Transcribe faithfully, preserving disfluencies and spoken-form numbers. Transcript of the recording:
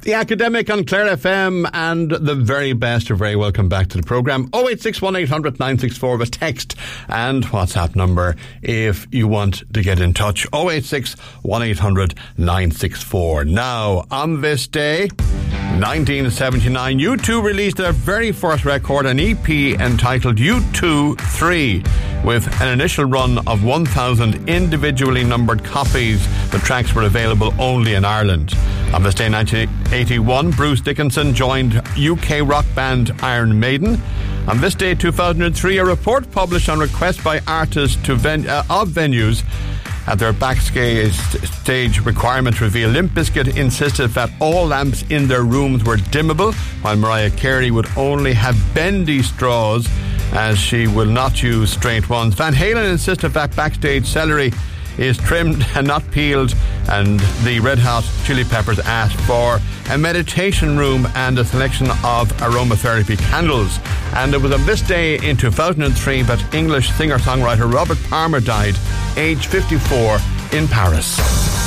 The Academic on Clare F M, and the very best. You're very welcome back to the programme. oh eight six one eight hundred nine six four, the text and WhatsApp number if you want to get in touch. oh eight six one eight hundred nine six four. Now, on this day, nineteen seventy-nine, U two released their very first record, an E P entitled U two three. With an initial run of one thousand individually numbered copies, the tracks were available only in Ireland. On this day, nineteen eighty-one, Bruce Dickinson joined U K rock band Iron Maiden. On this day, two thousand three, a report published on request by artists to ven- uh, of venues at their backstage stage requirement revealed Limp Bizkit insisted that all lamps in their rooms were dimmable, while Mariah Carey would only have bendy straws, as she will not use straight ones. Van Halen insisted that backstage celery is trimmed and not peeled, and the Red Hot Chili Peppers asked for a meditation room and a selection of aromatherapy candles. And it was on this day in two thousand three that English singer-songwriter Robert Palmer died, aged fifty-four, in Paris.